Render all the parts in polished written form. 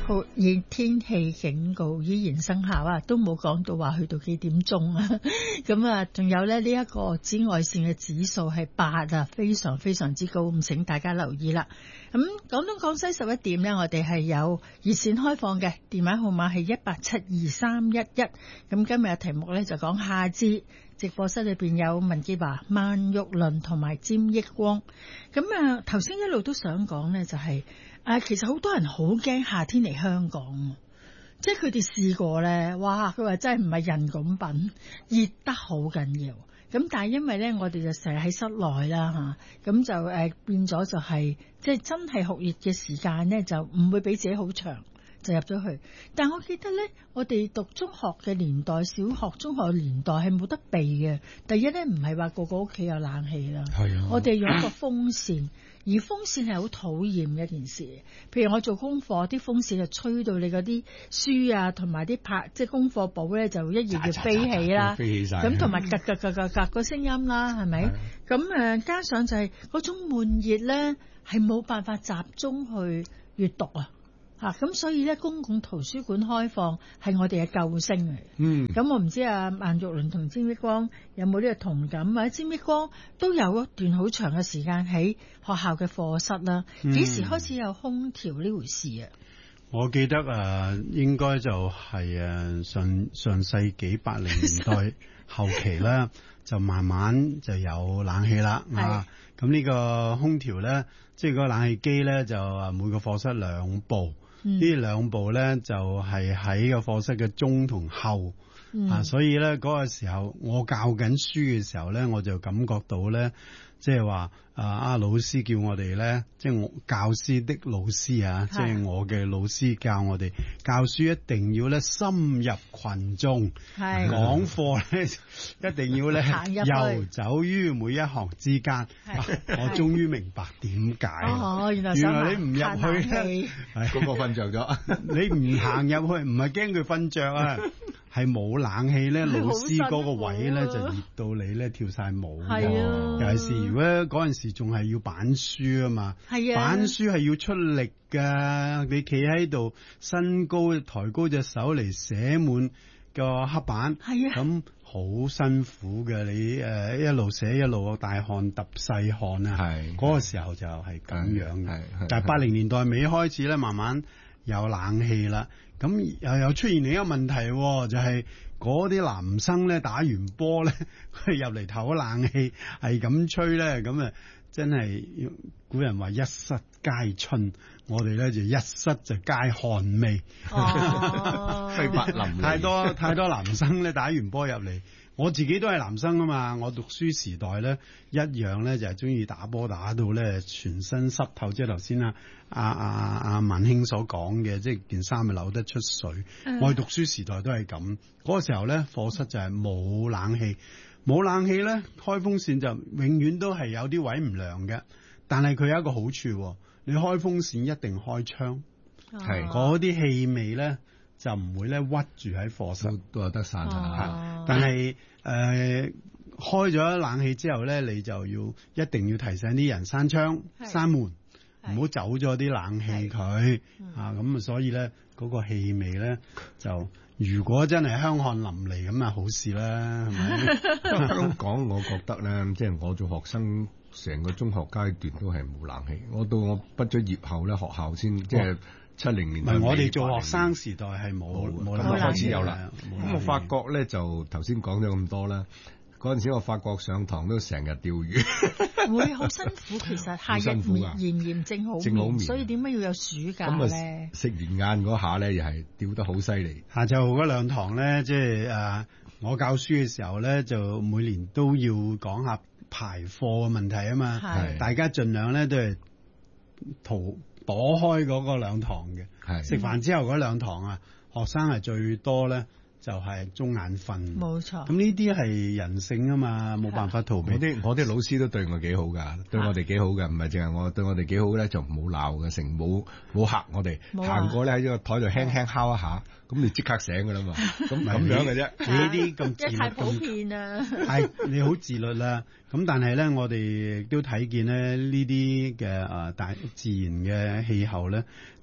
酷熱天氣警告依然生效啊，都冇講到話去到幾點鐘啊。咁啊，仲有咧呢一個紫外線嘅指數係8啊，非常非常之高，咁請大家留意啦。咁廣東廣西11點呢，我哋係有熱線開放嘅，電話號碼係1872311。咁今日嘅題目呢，就講夏至，直播室裏邊有文潔華、萬玉麟同埋詹益光。咁啊，頭先一路都想講呢，就係其實好多人好驚夏天嚟香港，即係佢哋試過呢，哇！佢話真係唔係人咁品，熱得好緊要。咁但係因為呢，我哋就成日喺室內啦嚇，咁就變咗就係即係真係酷熱嘅時間呢，就唔會俾自己好長。就入咗去，但我記得呢，我哋讀中學嘅年代，小學、中學嘅年代係冇得避嘅。第一呢，唔係話個個屋企有冷氣啦，我哋用一個風扇，而風扇係好討厭嘅一件事。譬如我做功課，啲風扇就吹到你嗰啲書啊，同埋啲即係功課簿呢，就一頁頁飛起啦， 飛起晒， 咁同埋格格格格格個聲音啦，係咪？咁加上就係嗰種悶熱呢，係冇辦法集中去閱讀啊。咁所以咧，公共圖書館開放係我哋嘅救星嚟。咁我唔知萬玉麟同詹益光有冇呢個同感啊？詹益光都有一段好長嘅時間喺學校嘅課室啦。幾時開始有空調呢回事啊？ 我記得應該就係上世紀80年代後期啦，就慢慢就有冷氣啦。咁呢個空調咧，即係個冷氣機咧，就每個課室2部。呢2部咧就係喺個課室嘅中同後，所以咧嗰個時候我教緊書嘅時候咧，我就感覺到咧，即係話老師叫我哋咧，即係我教師的老師啊，即係我嘅老師教我哋教書一定要咧深入群眾，講課咧一定要咧遊走於每一行之間。我終於明白點解，原來你唔入去咧， 嗰個瞓着咗， 你唔行入去唔係驚佢瞓着啊，係冇冷氣咧，老師嗰個位咧就熱到你咧跳晒舞。尤其是如果嗰陣時仲係要板書啊嘛，板書係要出力噶，你企喺度身高抬高隻手嚟寫滿個黑板，咁好辛苦嘅。你一路寫一路大汗揼細汗啊，嗰個時候就係咁樣嘅。但係80年代尾開始咧，慢慢有冷氣啦，咁又出現另一個問題，就係嗰啲男生咧打完波咧，佢入嚟唞冷氣係咁吹咧，咁啊真係古人話一室皆春，我哋咧就一室就皆汗味， 揮發淋漓。 太多男生咧打完波入嚟。我自己都係男生啊嘛，我讀書時代咧一樣咧就係中意打波打到咧全身濕透，即係頭先阿文兄所講嘅，即係件衫咪流得出水。我讀書時代都係咁，嗰個時候咧課室就係冇冷氣，冇冷氣咧開風扇就永遠都係有啲位唔涼嘅，但係佢有一個好處，你開風扇一定開窗，嗰啲氣味咧就唔會咧屈住喺課室， 都有得散下。 但係開咗冷氣之後咧，你就一定要提醒啲人閂窗、閂門，唔好走咗啲冷氣佢咁啊。所以咧嗰個氣味咧就如果真係香汗淋漓咁啊，好事啦，係咪？ 香港我覺得咧，即係我做學生，成個中學階段都係冇冷氣。我到我畢咗業後咧，學校先即係70年代。唔係我哋做學生時代係冇開始有啦。咁我發覺咧就頭先講咗咁多啦。嗰陣時我發覺上堂都成日釣魚， 會好辛苦。其實夏日炎正好眠，所以點解要有暑假咧？ 食完晏嗰下咧，又係釣得好犀利。 下晝嗰2堂咧，即係我教書嘅時候咧，就每年都要講下排課嘅問題啊嘛。大家盡量咧都係躲開嗰個2堂嘅。食飯之後嗰2堂啊，學生係最多咧。就係中眼瞓， 冇錯。 咁呢啲係人性啊嘛，冇辦法逃避。 我啲老師都對我幾好噶，對我哋幾好嘅，唔係淨係我對我哋幾好咧，就唔好鬧嘅，成冇嚇我哋，行過咧喺個台度輕輕敲一下，咁你即刻醒噶啦嘛，咁樣嘅啫。 你呢啲咁自律太普遍啦， 係你好自律啦。咁但係咧，我哋都睇見咧呢啲嘅大自然嘅氣候咧，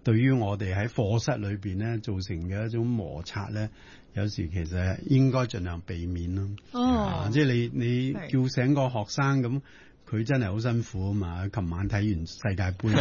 對於我哋喺課室裏邊咧造成嘅一種摩擦咧，有時其實應該盡量避免咯。即係你叫醒個學生咁。佢真係好辛苦啊嘛！琴晚睇完世界盃，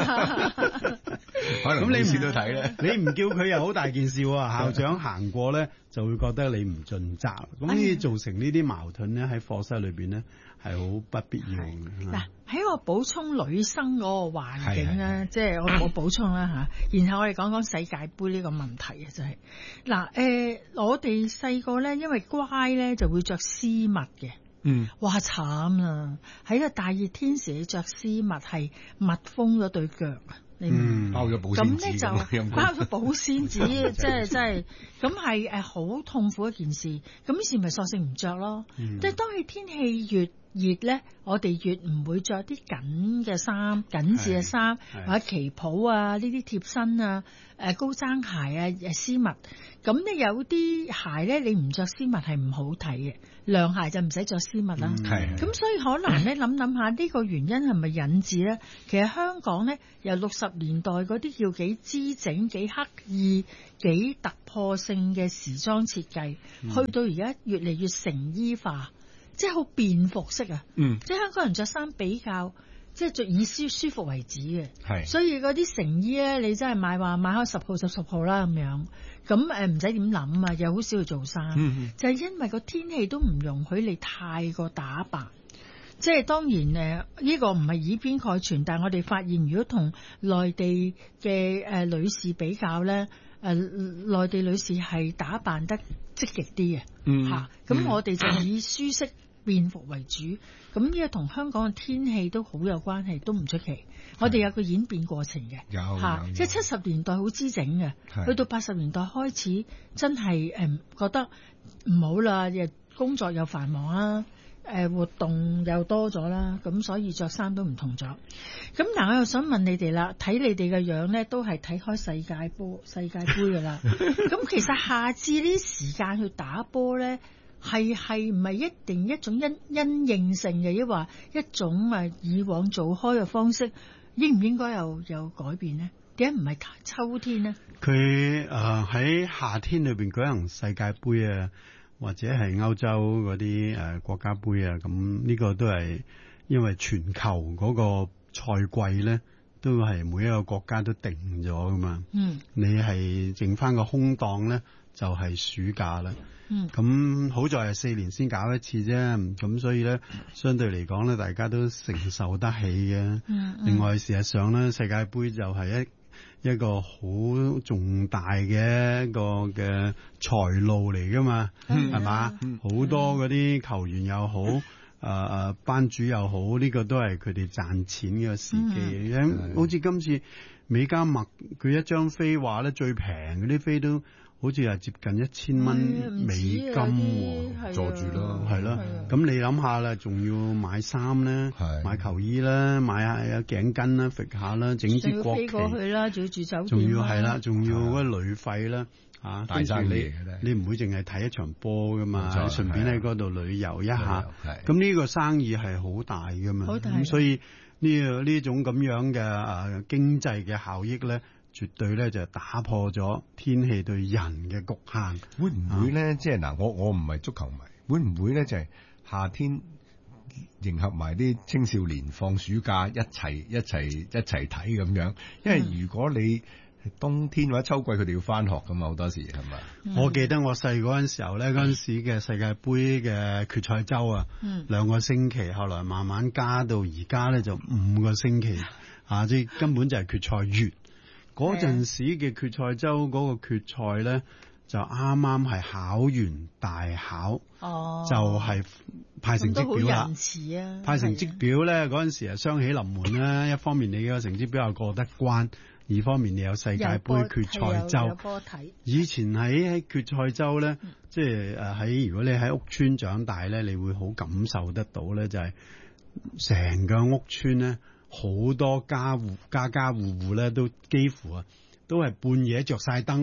可能你唔都睇咧。 你唔叫佢又好大件事喎，校長行過咧就會覺得你唔盡責，咁呢造成呢啲矛盾咧喺課室裏邊咧係好不必要嘅。 嗱，喺我補充女生嗰個環境咧，即係我補充啦嚇。然後我哋講講世界盃呢個問題啊，就係嗱我哋細個咧，因為乖咧就會着絲襪嘅。哇慘啊！喺個大熱天時，你着絲襪係密封咗對腳啊！你包咗保鮮紙， 咁咧就包咗保鮮紙，即係咁係好痛苦一件事。咁於是咪索性唔着咯。即係當佢天氣越熱咧，我哋越唔會着啲緊嘅衫、緊緻嘅衫，或者旗袍啊、呢啲貼身啊、高踭鞋啊、絲襪。咁咧有啲鞋咧，你唔着絲襪係唔好睇嘅。涼鞋就唔使着絲襪啦。咁所以可能咧諗下呢個原因係咪引致咧？其實香港咧由60年代嗰啲叫幾姿整、幾刻意、幾突破性嘅時裝設計，去到而家越嚟越成衣化。即係好便服式啊！即係香港人着衫比較，即係着以舒服為主嘅。所以嗰啲成衣咧，你真係買開10號就10號啦咁樣。咁唔使點諗啊，又好少去做衫。就係因為個天氣都唔容許你太過打扮。即係當然呢個唔係以偏概全，但係我哋發現，如果同內地嘅女士比較咧，內地女士係打扮得積極啲嘅。咁我哋就以舒適便服為主，咁呢個同香港嘅天氣都好有關係，都唔出奇。我哋有個演變過程嘅，即係70年代好姿整嘅，去到80年代開始真係覺得唔好啦，工作又繁忙啦，活動又多咗啦，咁所以着衫都唔同咗。咁嗱，我又想問你哋啦，睇你哋嘅樣咧，都係睇開世界盃噶啦。咁其實夏至呢啲時間去打波咧，係唔係一定一種因應性嘅，抑或一種以往做開嘅方式，應唔應該有改變呢？點解唔係秋天呢？ 佢喺夏天裏邊舉行世界盃啊，或者係歐洲嗰啲國家盃啊，咁呢個都係因為全球嗰個賽季咧，都係每一個國家都定咗噶嘛。你係剩翻個空檔咧，就係暑假啦。咁好在係4年先搞一次啫，咁所以咧相對嚟講咧，大家都承受得起嘅。另外事實上咧，世界盃就係一個好重大嘅一個嘅財路嚟噶嘛，係嘛？好多嗰啲球員又好，班主又好，呢個都係佢哋賺錢嘅時機。好似今次美加墨佢一張飛話咧，最平嗰啲飛都好似係接近1000蚊美金喎， 坐住咯， 係咯。咁你諗下啦，仲要買衫咧，買球衣啦，買下頸巾啦，揈下啦，整支國旗， 飛過去啦，仲要住酒店， 仲要係啦，仲要嗰啲旅費啦， 大生意你唔會淨係睇一場波噶嘛，順便喺嗰度旅遊一下。咁呢個生意係好大噶嘛，咁所以呢種咁樣嘅經濟嘅效益咧，絕對咧就打破咗天氣對人嘅局限。 會唔會咧？即係嗱，我唔係足球迷，會唔會咧？就係夏天迎合埋啲青少年放暑假一齊睇咁樣。因為如果你冬天或者秋季，佢哋要翻學噶嘛，好多時係咪？ 我記得我細嗰陣時候咧，嗰陣時嘅世界盃嘅決賽周啊，2個星期，後來慢慢加到而家咧就5個星期，即係根本就係決賽月。嗰陣時嘅決賽周嗰個決賽咧，就啱啱係考完大考，就係派成績表啦。派成績表咧，嗰陣時係雙喜臨門啦。一方面你個成績表又過得關，二方面你有世界盃決賽周。以前喺決賽周咧，即係如果你喺屋邨長大咧，你會好感受得到咧，就係成個屋邨咧。好多家戶咧都幾乎都係半夜着晒燈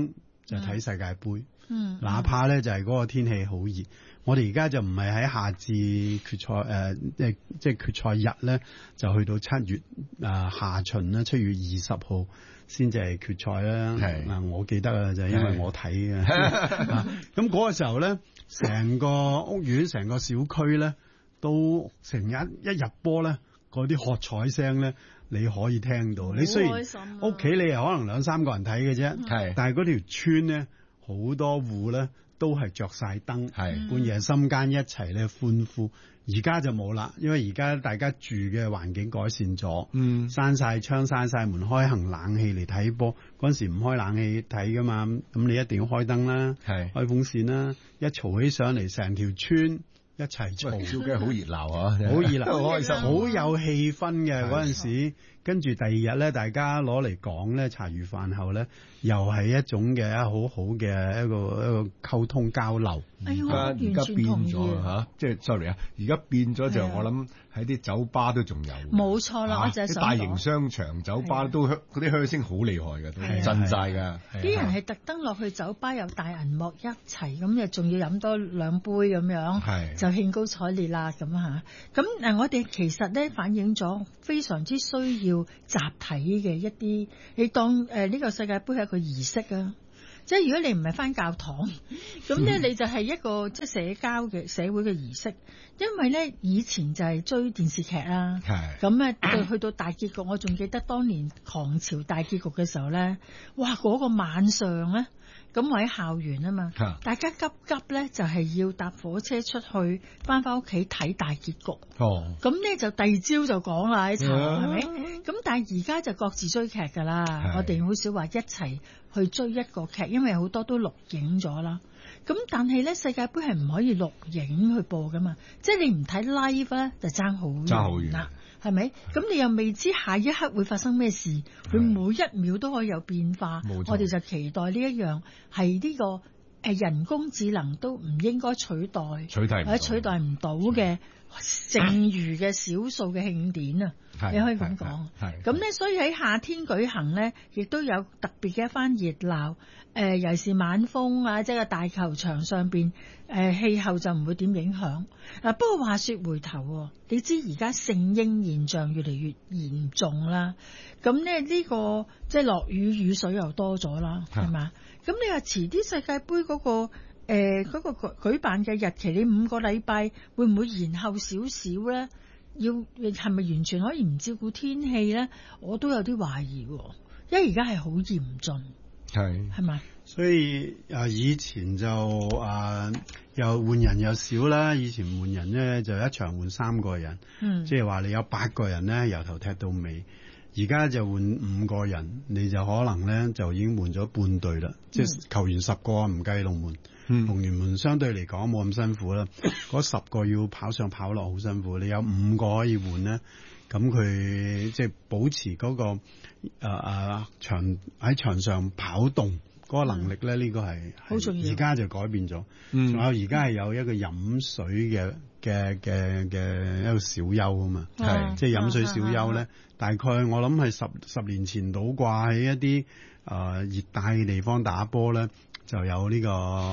就睇世界盃。哪怕咧就係嗰個天氣好熱，我哋而家就唔係喺夏至決賽即係決賽日咧，就去到7月下旬啦，7月20號先至係決賽啦。係我記得啊，就係因為我睇嘅。咁嗰個時候咧，成個屋苑、成個小區咧，都成一入波咧，嗰啲喝彩聲咧，你可以聽到。你雖然屋企你又可能2-3個人睇嘅啫，係，但係嗰條村咧。好多戶咧都係着晒燈，半夜深更一齊咧歡呼。而家就冇啦，因為而家大家住嘅環境改善咗，閂晒窗、閂晒門，開行冷氣嚟睇波。嗰陣時唔開冷氣睇噶嘛，咁你一定要開燈啦，開風扇啦，一嘈起上嚟，成條村一齊嘈， 燒雞好熱鬧啊！ 好熱鬧，好開心，好有氣氛嘅嗰陣時。跟住第二日咧，大家攞嚟講咧，茶餘飯後咧，又係一種嘅好好嘅一個溝通交流。 而家變咗嚇，即係 sorry 啊！而家變咗就我諗喺啲酒吧都仲有。 冇錯啦，我就係想講大型商場、酒吧都嗰啲噓聲好厲害嘅，都震晒㗎。 啲人係特登落去酒吧有大銀幕一齊，咁又仲要飲多2杯咁樣，就興高采烈啦咁嚇。咁我哋其實咧反映咗非常之需要集體嘅一啲，你當呢個世界盃係一個儀式啊！即係如果你唔係返教堂，咁咧你就係一個即係社交嘅社會嘅儀式。因為咧以前就係追電視劇啦，咁咧去到大結局，我仲記得當年狂潮大結局嘅時候咧，哇嗰個晚上咧，咁我喺校園啊嘛，大家急急咧就係要搭火車出去返屋企睇大結局。咁咧就第二朝就講啦喺茶係咪？咁但係而家就各自追劇㗎啦，我哋好少話一齊去追一個劇，因為好多都錄影咗啦。咁但係咧世界盃係唔可以錄影去播㗎嘛，即係你唔睇 live 咧就爭好遠啦，係咪？咁你又未知下一刻會發生咩事，佢每一秒都可以有變化。我哋就期待呢一樣係呢個人工智能都唔應該取代或者取代唔到嘅剩餘嘅少數嘅慶典啊！你可以咁講。咁咧，所以喺夏天舉行咧，亦都有特別嘅一番熱鬧。尤其是晚風啊，即係個大球場上邊，氣候就唔會點影響。嗱，不過話說回頭，你知而家聖嬰現象越嚟越嚴重啦。咁咧呢個即係落雨水又多咗啦，係嘛？咁你話遲啲世界盃嗰個舉辦嘅日期，你5個禮拜會唔會延後少少咧？係咪完全可以唔照顧天氣咧？我都有啲懷疑，因為而家係好嚴峻。係咪？ 所以以前就又換人又少啦。以前換人咧就一場換3個人，即係話你有8個人咧由頭踢到尾。而家就換5個人，你就可能咧就已經換咗半隊啦。即係球員10個唔計龍門，龍門相對嚟講冇咁辛苦啦。嗰10個要跑上跑落好辛苦，你有5個可以換咧。咁佢即係保持嗰個場喺場上跑動嗰個能力咧，呢個係好重要。而家就改變咗，仲有而家係有一個飲水嘅一個小休啊嘛，即係飲水小休咧。大概我諗係十年前到啩，喺一啲熱帶嘅地方打波咧，就有呢個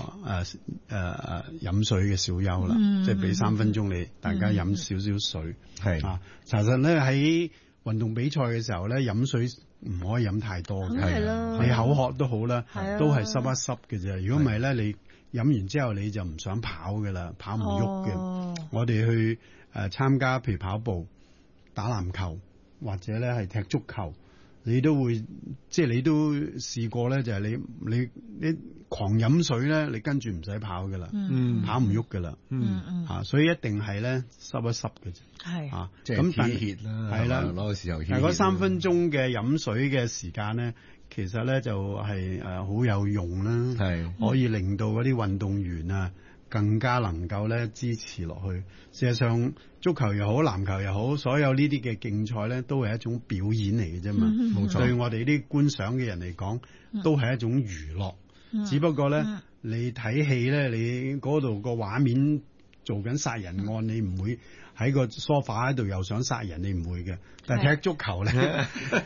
飲水嘅小休啦，即係俾3分鐘你大家飲少少水。其實咧喺運動比賽嘅時候咧，飲水唔可以飲太多嘅，你口渴都好啦，都係濕一濕嘅啫。如果唔係咧，你飲完之後你就唔想跑嘅啦，跑唔喐嘅。我哋去參加譬如跑步、打籃球或者咧係踢足球，你都會即係你都試過咧，就係你狂飲水咧，你跟住唔使跑嘅啦，跑唔喐嘅啦，所以一定係咧濕一濕嘅啫。係即係咁熱啦，係啦，攞個時候。 但係嗰3分鐘嘅飲水嘅時間咧，其實咧就係好有用啦，可以令到嗰啲運動員啊更加能夠咧支持落去。事實上，足球又好，籃球又好，所有呢啲嘅競賽咧，都係一種表演嚟嘅啫嘛。冇錯，對我哋啲觀賞嘅人嚟講，都係一種娛樂。只不過咧，你睇戲咧，你嗰度個畫面做緊殺人案，你唔會喺個梳化喺度又想殺人，你唔會嘅。但係踢足球咧，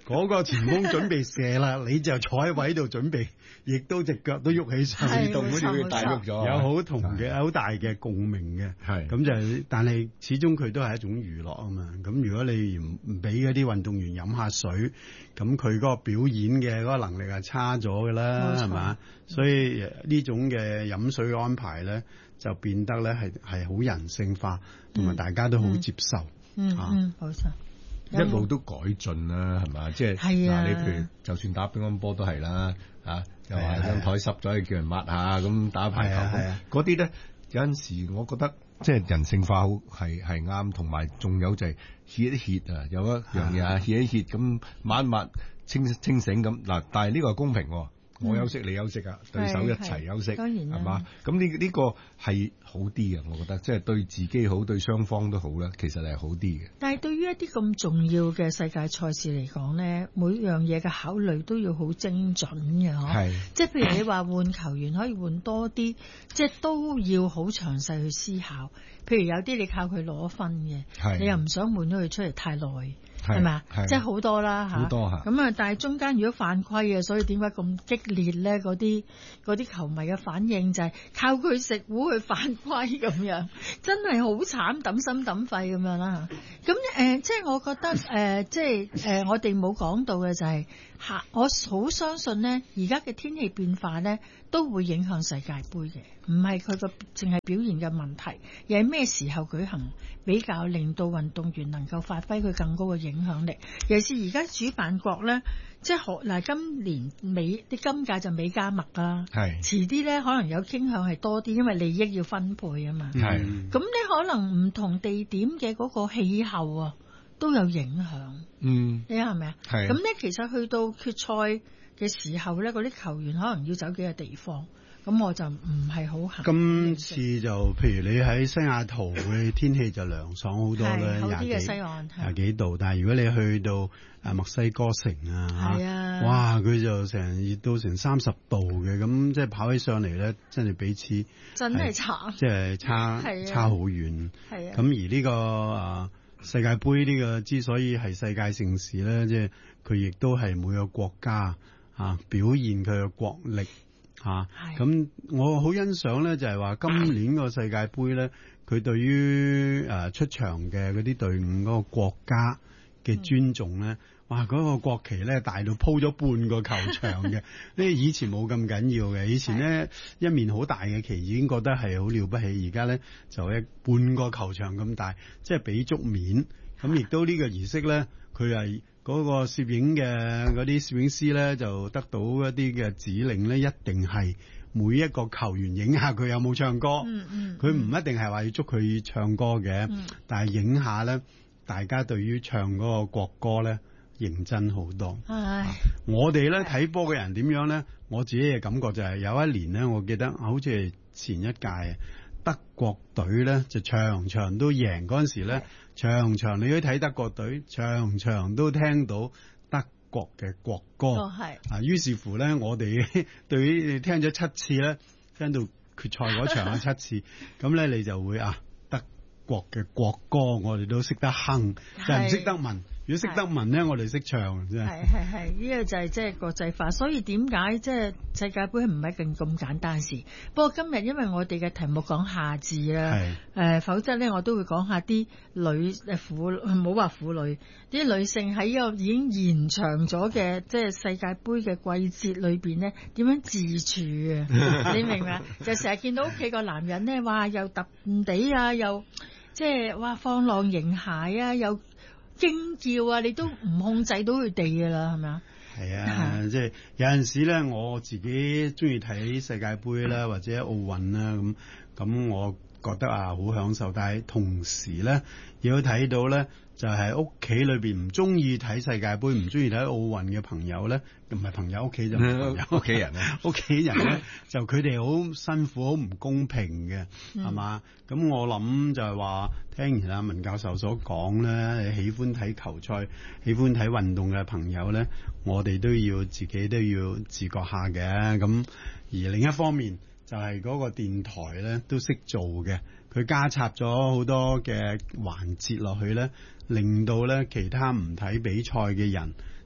嗰個前鋒準備射啦，你就坐喺位度準備，亦都隻腳都喐起上， 係自動好似大喐咗， 有好大嘅共鳴嘅。 係咁就，但係始終佢都係一種娛樂啊嘛。咁如果你唔俾嗰啲運動員飲下水，咁佢嗰個表演嘅嗰個能力係差咗㗎啦，係嘛？所以呢種嘅飲水嘅安排咧，就變得咧係好人性化，同埋大家都好接受。 冇錯。 一路都改進啦，係嘛？即係嗱，你譬如就算打乒乓波都係啦，又話張台濕咗，叫人抹下，咁打排球嗰啲咧，有陣時我覺得即係人性化係啱，同埋仲有就係歇一歇啊，有一樣嘢啊，歇一歇咁抹一抹清醒咁嗱，但係呢個係公平喎。我休息，你休息啊，對手一齊休息，係嘛？咁呢個係好啲嘅，我覺得，即係對自己好，對雙方都好啦。其實係好啲嘅。 但係對於一啲咁重要嘅世界賽事嚟講咧，每樣嘢嘅考慮都要好精準嘅，嗬。即係譬如你話換球員可以換多啲，即係都要好詳細去思考。譬如有啲你靠佢攞分嘅，你又唔想換咗佢出嚟太耐。係咪啊？即係好多啦嚇，好多嚇。咁啊，但係中間如果犯規嘅，所以點解咁激烈咧？嗰啲球迷嘅反應就係靠佢食糊去犯規咁樣，真係好慘，揼心揼肺咁樣啦。咁即係我覺得我哋冇講到嘅就係我好相信呢，而家嘅天氣變化咧都會影響世界盃嘅，唔係佢個淨係表現嘅問題，而係咩時候舉行比較令到運動員能夠發揮佢更高嘅影響力。尤其是而家主辦國咧，即係嗱，今屆就美加墨啦，遲啲咧可能有傾向係多啲，因為利益要分配啊嘛。咁你可能唔同地點嘅嗰個氣候啊都有影響。你係咪啊？咁咧其實去到決賽嘅時候咧，嗰啲球員可能要走幾個地方。咁我就唔係好行。今次就譬如你喺西雅圖嘅天氣就涼爽好多啦， 好啲嘅西岸廿幾度。但係如果你去到墨西哥城啊，哇佢就熱到成30度嘅，咁即係跑起上嚟咧，真係彼此真係慘， 即係差好遠。咁而呢個世界盃呢個之所以係世界盛事咧，即係佢亦都係每個國家表現佢嘅國力。咁我好欣賞咧，就係話今年個世界盃咧，佢對於出場嘅嗰啲隊伍嗰個國家嘅尊重咧，哇！嗰個國旗咧大到鋪咗半個球場嘅，呢以前冇咁緊要嘅，以前咧一面好大嘅旗已經覺得係好了不起，而家咧就半個球場咁大，即係俾足面。咁亦都呢個儀式咧，佢係嗰個攝影嘅嗰啲攝影師咧，就得到一啲嘅指令咧，一定係每一個球員影下佢有冇唱歌。佢唔一定係話要捉佢唱歌嘅，但係影下咧，大家對於唱嗰個國歌咧認真好多。我哋咧睇波嘅人點樣咧？我自己嘅感覺就係有一年咧，我記得好似係前一屆德國隊咧就場場都贏嗰陣時咧，場場你都睇德國隊，場場都聽到德國嘅國歌。於是乎咧，我哋對於你聽咗7次咧，聽到決賽嗰場有7次，咁咧你就會德國嘅國歌，我哋都識得哼，就唔識得聞。如果識得聞咧，我哋識唱真係。 係呢個就係即係國際化，所以點解即係世界盃唔係一件咁簡單事？不過今日因為我哋嘅題目講夏至啦，否則咧我都會講下啲唔好話婦女，啲女性喺呢個已經延長咗嘅即係世界盃嘅季節裏邊咧，點樣自處啊？你明唔明啊？就成日見到屋企個男人咧，哇又揼地啊，又即係哇放浪形骸啊，又驚叫啊！你都唔控制到佢哋噶啦，係咪啊？ 係啊，即係有陣時咧，我自己中意睇世界盃啦，或者奧運啦，咁我覺得好享受。但係同時咧，亦都睇到咧，就係屋企裏邊唔中意睇世界盃、唔中意睇奧運嘅朋友咧，唔係朋友，屋企就唔係朋友，屋企人啊，屋企人咧就佢哋好辛苦、好唔公平嘅，係嘛？咁我諗就係話，聽完阿文教授所講咧，喜歡睇球賽、喜歡睇運動嘅朋友咧，我哋自己都要自覺下嘅。咁而另一方面，就係嗰個電台咧都識做嘅，佢加插咗好多嘅環節落去咧，令到咧其他唔睇比賽嘅人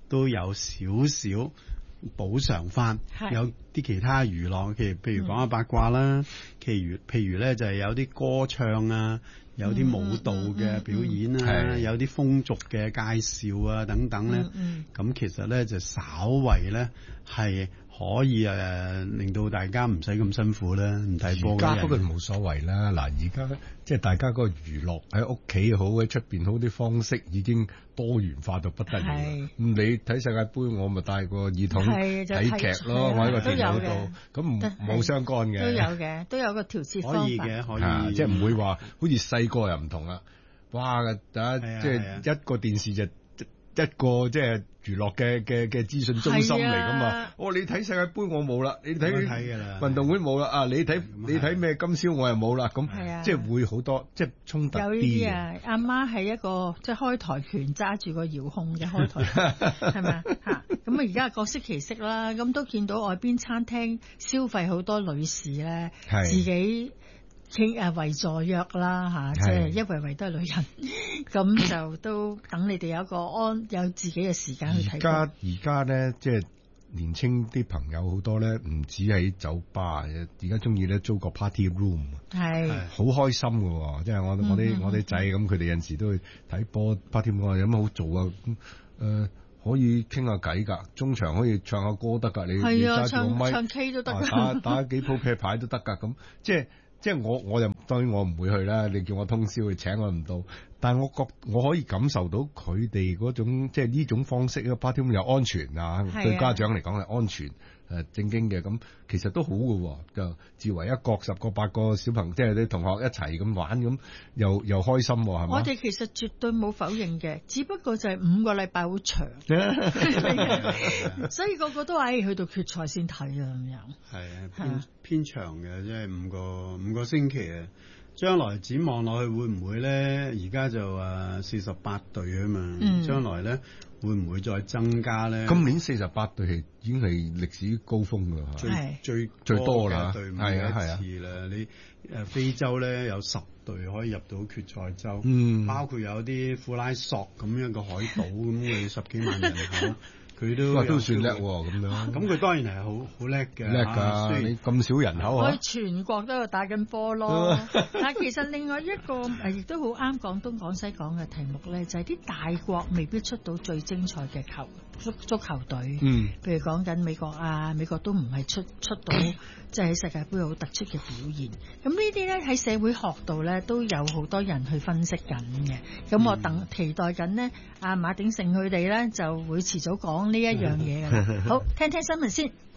都有少少補償翻，有啲其他娛樂，譬如講下八卦啦，譬如咧就係有啲歌唱啊，有啲舞蹈嘅表演啊，有啲風俗嘅介紹啊等等咧，咁其實咧就稍為咧係可以令到大家唔使咁辛苦啦，唔睇波嘅人。 不過冇所謂啦。嗱，而家即係大家嗰個娛樂喺屋企好，喺出邊好啲方式已經多元化到不得了。你睇世界盃，我咪戴個耳筒睇劇咯，我喺個電腦度，咁冇相干嘅。 都有嘅，都有個調節方法。 可以嘅，可以。 即係唔會話好似細個又唔同啦。哇！即係一個電視就一個即係娛樂嘅資訊中心嚟㗎嘛。你睇世界盃我冇啦，你睇運動會冇啦。啊，你睇咩今宵我又冇啦。咁即係會好多即係衝突啲。有呢啲啊， 阿媽係一個即係開台權揸住個遙控嘅開台權，係咪啊？嚇！咁啊而家各式其式啦，咁都見到外邊餐廳消費好多女士咧，自己為助約啦嚇，即係一圍都係女人，咁就都等你哋有自己嘅時間去睇。 而家咧，即係年青啲朋友好多咧，唔止喺酒吧，而家中意咧租個 party room， 係好開心嘅喎。即係我啲仔咁，佢哋有陣時都去睇波 party room， 有乜好做啊？可以傾下偈㗎，中場可以唱下歌得㗎，你揸住個咪唱 K 都得㗎， 打幾鋪啤牌都得㗎。咁即係我就當然我唔會去啦，你叫我通宵去請我唔到，但係我可以感受到佢哋嗰種即係呢種方式嘅 party 又安全啊，對家長嚟講係安全正經嘅，咁其實都好嘅，就自為一國10個8個小朋友，即係啲同學一齊咁玩，咁又開心係嘛？ 我哋其實絕對冇否認嘅，只不過就係5個禮拜好長，所以個個都話去到決賽先睇啊咁樣。 係啊，偏長嘅，即係5個星期啊。將來展望落去會唔會咧？而家就48隊啊嘛，將來咧會唔會再增加咧？ 今年48隊係已經係歷史高峰㗎啦，最多啦，隊伍一次啦。你非洲咧有10隊可以入到決賽周，包括有啲庫拉索咁樣嘅海島，咁佢10幾萬人口。佢都算叻喎，咁樣。 咁佢當然係好叻嘅， 叻㗎！你咁少人口啊？ 我全國都有打緊波咯。但係其實另外一個亦都好啱廣東廣西講嘅題目咧，就係啲大國未必出到最精彩嘅足球隊。譬如講緊美國啊，美國都唔係出到即係喺世界盃好突出嘅表現。咁呢啲咧喺社會學度咧都有好多人去分析緊嘅。咁我期待緊呢，阿馬鼎盛佢哋咧就會遲早講呢一樣嘢㗎啦。好，聽聽新聞先。